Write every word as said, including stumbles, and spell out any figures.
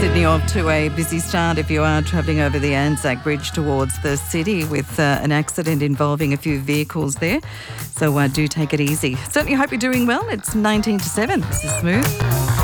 Sydney off to a busy start if you are travelling over the Anzac Bridge towards the city with uh, an accident involving a few vehicles there. So uh, do take it easy. Certainly hope you're doing well. It's nineteen to seven. This is Smooth.